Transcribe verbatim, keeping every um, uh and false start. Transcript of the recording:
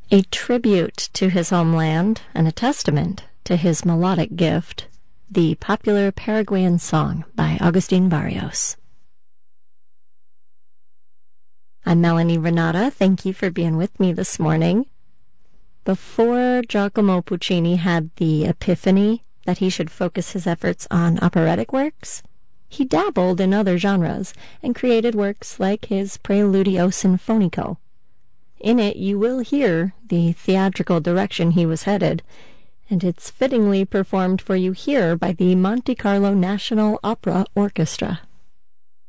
A tribute to his homeland and a testament to his melodic gift, the popular Paraguayan song by Agustin Barrios. I'm Melanie Renata. Thank you for being with me this morning. Before Giacomo Puccini had the epiphany that he should focus his efforts on operatic works, he dabbled in other genres and created works like his Preludio Sinfonico. In it you will hear the theatrical direction he was headed, and it's fittingly performed for you here by the Monte Carlo National Opera Orchestra.